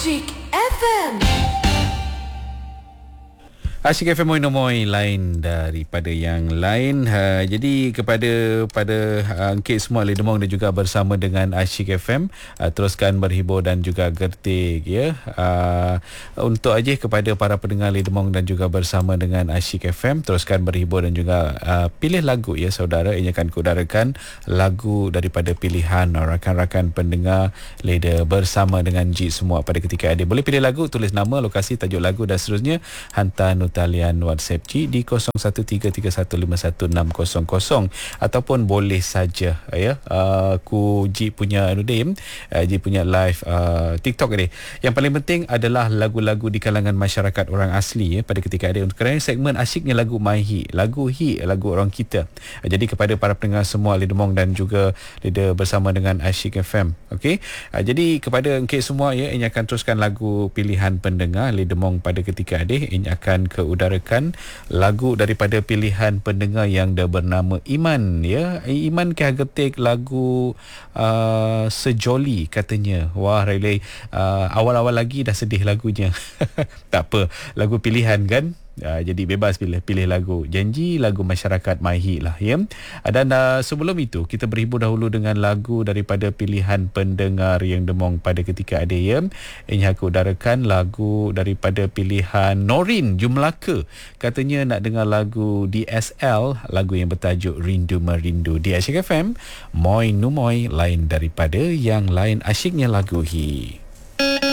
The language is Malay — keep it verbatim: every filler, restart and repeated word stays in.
Asyik F M. Asyik F M Moi Nomoi lain daripada yang lain. Ha, jadi kepada pada uh, Encik semua ahli demong dan juga bersama dengan Asyik F M, uh, teruskan berhibur dan juga gertik ya. Uh, untuk aja kepada para pendengar ahli demong dan juga bersama dengan Asyik F M, teruskan berhibur dan juga uh, pilih lagu ya saudara. Ini akan kudarakan lagu daripada pilihan rakan-rakan pendengar Leda bersama dengan G semua pada ketika ada. Boleh pilih lagu, tulis nama, lokasi, tajuk lagu dan seterusnya, hantar talian WhatsApp G di kosong satu tiga tiga satu lima satu enam kosong kosong ataupun boleh saja ya uh, ku G punya Nudim uh, G punya live uh, TikTok ni. Yang paling penting adalah lagu-lagu di kalangan masyarakat orang asli ya pada ketika ada, kerana segmen asyiknya lagu My Hit, lagu hit, lagu orang kita. Uh, jadi kepada para pendengar semua Leda Mong dan juga Leda bersama dengan Asyik F M. Okey. Uh, jadi kepada Encik semua ya, ini akan teruskan lagu pilihan pendengar Leda Mong pada ketika ada. Ini akan ke udarakan lagu daripada pilihan pendengar yang dah bernama Iman ya. Iman ke getik lagu uh, Sejoli katanya. Wah Riley, uh, awal-awal lagi dah sedih lagunya. Tak apa, lagu pilihan kan. Uh, jadi bebas pilih pilih lagu. Janji lagu masyarakat My Hit lah ya. Dan uh, sebelum itu kita berhibur dahulu dengan lagu daripada pilihan pendengar yang demong pada ketika ada ya. Ini aku udarakan lagu daripada pilihan Norin Jumlaka. Katanya nak dengar lagu D S L, lagu yang bertajuk Rindu Merindu di Asyik F M. Moi Numoy lain daripada yang lain, asyiknya lagu hi.